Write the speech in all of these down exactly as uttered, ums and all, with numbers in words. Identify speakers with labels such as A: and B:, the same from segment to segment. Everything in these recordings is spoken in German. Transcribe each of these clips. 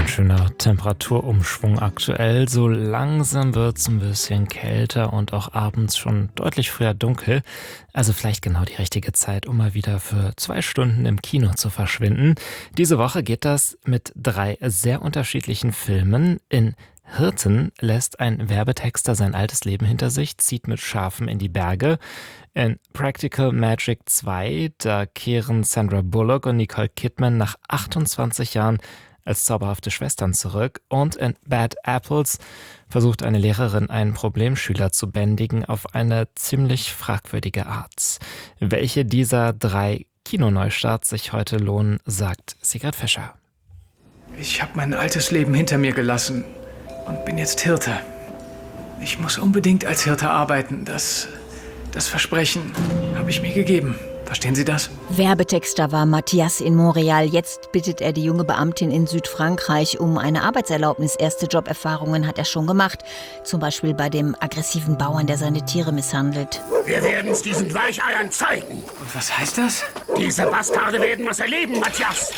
A: Ein schöner Temperaturumschwung aktuell. So langsam wird es ein bisschen kälter und auch abends schon deutlich früher dunkel. Also vielleicht genau die richtige Zeit, um mal wieder für zwei Stunden im Kino zu verschwinden. Diese Woche geht das mit drei sehr unterschiedlichen Filmen. In Hirten lässt ein Werbetexter sein altes Leben hinter sich, zieht mit Schafen in die Berge. In Practical Magic zwei, da kehren Sandra Bullock und Nicole Kidman nach achtundzwanzig Jahren als zauberhafte Schwestern zurück. Und in Bad Apples versucht eine Lehrerin, einen Problemschüler zu bändigen auf eine ziemlich fragwürdige Art. Welche dieser drei Kinoneustarts sich heute lohnen, sagt Sigrid Fischer.
B: Ich habe mein altes Leben hinter mir gelassen und bin jetzt Hirte. Ich muss unbedingt als Hirte arbeiten. Das, das Versprechen habe ich mir gegeben. Verstehen Sie das?
C: Werbetexter war Matthias in Montreal. Jetzt bittet er die junge Beamtin in Südfrankreich um eine Arbeitserlaubnis. Erste Joberfahrungen hat er schon gemacht. Zum Beispiel bei dem aggressiven Bauern, der seine Tiere misshandelt.
D: Wir werden es diesen Weicheiern zeigen.
B: Und was heißt das?
D: Diese Bastarde werden was erleben, Matthias.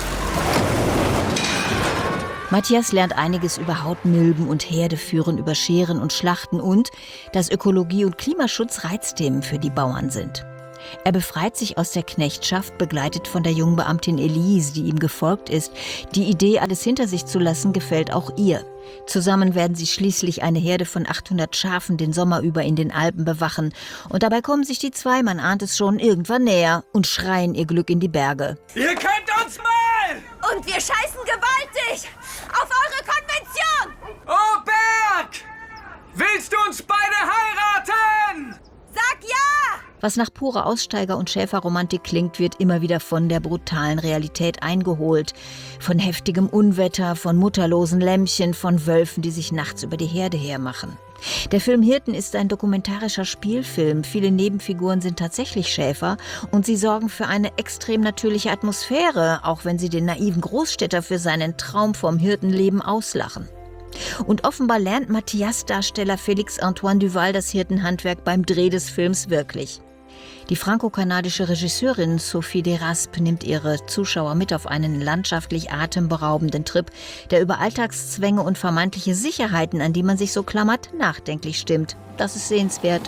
C: Matthias lernt einiges über Hautmilben und Herdeführen, über Scheren und Schlachten und dass Ökologie und Klimaschutz Reizthemen für die Bauern sind. Er befreit sich aus der Knechtschaft, begleitet von der jungen Beamtin Elise, die ihm gefolgt ist. Die Idee, alles hinter sich zu lassen, gefällt auch ihr. Zusammen werden sie schließlich eine Herde von achthundert Schafen den Sommer über in den Alpen bewachen. Und dabei kommen sich die zwei, man ahnt es schon, irgendwann näher und schreien ihr Glück in die Berge.
B: Ihr könnt uns mal!
E: Und wir scheißen gewaltig auf eure Konvention!
B: Oh, Berg! Willst du uns beide heiraten?
E: Sag ja!
C: Was nach purer Aussteiger- und Schäferromantik klingt, wird immer wieder von der brutalen Realität eingeholt. Von heftigem Unwetter, von mutterlosen Lämmchen, von Wölfen, die sich nachts über die Herde hermachen. Der Film Hirten ist ein dokumentarischer Spielfilm. Viele Nebenfiguren sind tatsächlich Schäfer und sie sorgen für eine extrem natürliche Atmosphäre, auch wenn sie den naiven Großstädter für seinen Traum vom Hirtenleben auslachen. Und offenbar lernt Matthias-Darsteller Félix-Antoine Duval das Hirtenhandwerk beim Dreh des Films wirklich. Die franco-kanadische Regisseurin Sophie Deraspe nimmt ihre Zuschauer mit auf einen landschaftlich atemberaubenden Trip, der über Alltagszwänge und vermeintliche Sicherheiten, an die man sich so klammert, nachdenklich stimmt. Das ist sehenswert.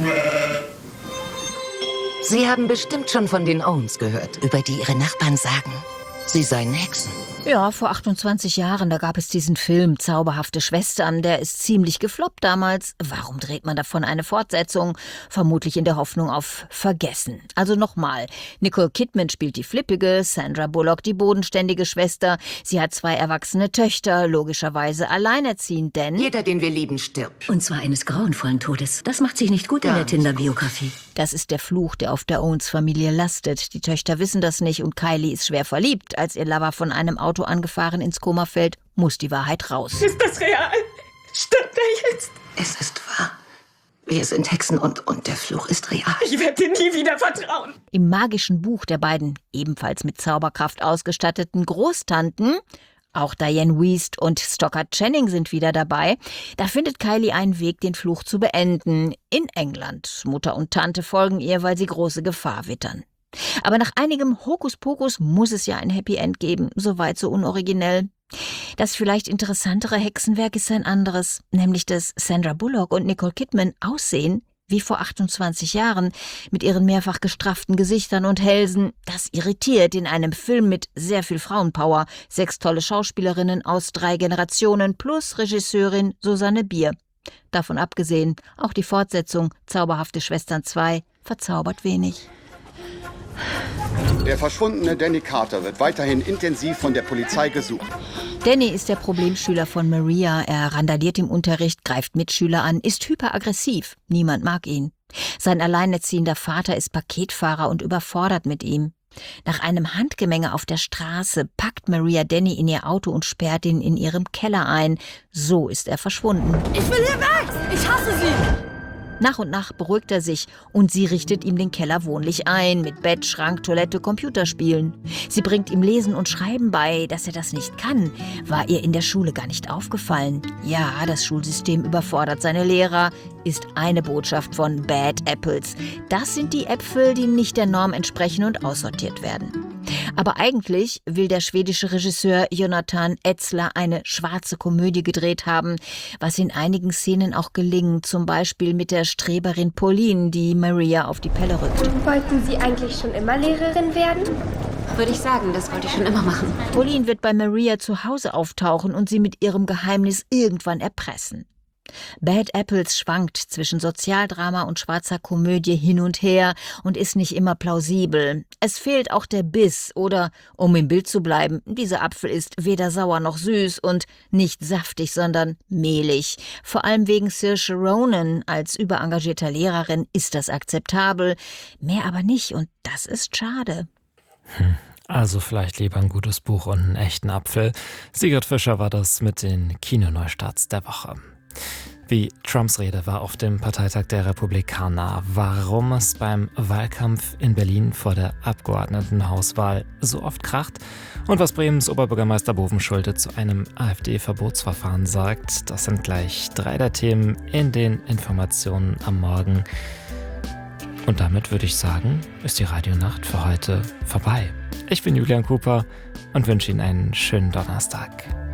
F: Sie haben bestimmt schon von den Owens gehört, über die Ihre Nachbarn sagen, sie seien Hexen.
C: Ja, vor achtundzwanzig Jahren, da gab es diesen Film Zauberhafte Schwestern. Der ist ziemlich gefloppt damals. Warum dreht man davon eine Fortsetzung? Vermutlich in der Hoffnung auf Vergessen. Also nochmal, Nicole Kidman spielt die flippige, Sandra Bullock die bodenständige Schwester. Sie hat zwei erwachsene Töchter, logischerweise alleinerziehend, denn...
F: Jeder, den wir lieben, stirbt.
G: Und zwar eines grauenvollen Todes. Das macht sich nicht gut in der Tinder-Biografie.
C: Das ist der Fluch, der auf der Owens-Familie lastet. Die Töchter wissen das nicht und Kylie ist schwer verliebt. Als ihr Lover von einem Auto angefahren ins Koma fällt, muss die Wahrheit raus.
E: Ist das real? Stimmt er jetzt?
F: Es ist wahr. Wir sind Hexen und, und der Fluch ist real.
E: Ich werde dir nie wieder vertrauen.
C: Im magischen Buch der beiden, ebenfalls mit Zauberkraft ausgestatteten Großtanten, auch Diane Wiest und Stockard Channing sind wieder dabei, da findet Kylie einen Weg, den Fluch zu beenden. In England. Mutter und Tante folgen ihr, weil sie große Gefahr wittern. Aber nach einigem Hokuspokus muss es ja ein Happy End geben, soweit so unoriginell. Das vielleicht interessantere Hexenwerk ist ein anderes, nämlich dass Sandra Bullock und Nicole Kidman aussehen wie vor achtundzwanzig Jahren, mit ihren mehrfach gestrafften Gesichtern und Hälsen. Das irritiert in einem Film mit sehr viel Frauenpower. Sechs tolle Schauspielerinnen aus drei Generationen plus Regisseurin Susanne Bier. Davon abgesehen, auch die Fortsetzung Zauberhafte Schwestern zwei verzaubert wenig.
H: Der verschwundene Danny Carter wird weiterhin intensiv von der Polizei gesucht.
C: Danny ist der Problemschüler von Maria. Er randaliert im Unterricht, greift Mitschüler an, ist hyperaggressiv. Niemand mag ihn. Sein alleinerziehender Vater ist Paketfahrer und überfordert mit ihm. Nach einem Handgemenge auf der Straße packt Maria Danny in ihr Auto und sperrt ihn in ihrem Keller ein. So ist er verschwunden.
E: Ich will hier weg! Ich hasse sie!
C: Nach und nach beruhigt er sich und sie richtet ihm den Keller wohnlich ein, mit Bett, Schrank, Toilette, Computerspielen. Sie bringt ihm Lesen und Schreiben bei, dass er das nicht kann. War ihr in der Schule gar nicht aufgefallen. Ja, das Schulsystem überfordert seine Lehrer, ist eine Botschaft von Bad Apples. Das sind die Äpfel, die nicht der Norm entsprechen und aussortiert werden. Aber eigentlich will der schwedische Regisseur Jonathan Etzler eine schwarze Komödie gedreht haben, was in einigen Szenen auch gelingt, zum Beispiel mit der Streberin Pauline, die Maria auf die Pelle rückt.
E: Wollten Sie eigentlich schon immer Lehrerin werden?
G: Würde ich sagen, das wollte ich schon immer machen.
C: Pauline wird bei Maria zu Hause auftauchen und sie mit ihrem Geheimnis irgendwann erpressen. Bad Apples schwankt zwischen Sozialdrama und schwarzer Komödie hin und her und ist nicht immer plausibel. Es fehlt auch der Biss oder, um im Bild zu bleiben, dieser Apfel ist weder sauer noch süß und nicht saftig, sondern mehlig. Vor allem wegen Saoirse Ronan als überengagierter Lehrerin ist das akzeptabel, mehr aber nicht und das ist schade.
A: Hm. Also vielleicht lieber ein gutes Buch und einen echten Apfel. Sigrid Fischer war das mit den Kinoneustarts der Woche. Wie Trumps Rede war auf dem Parteitag der Republikaner, warum es beim Wahlkampf in Berlin vor der Abgeordnetenhauswahl so oft kracht und was Bremens Oberbürgermeister Bovenschulte zu einem AfD-Verbotsverfahren sagt, das sind gleich drei der Themen in den Informationen am Morgen. Und damit würde ich sagen, ist die Radionacht für heute vorbei. Ich bin Julian Cooper und wünsche Ihnen einen schönen Donnerstag.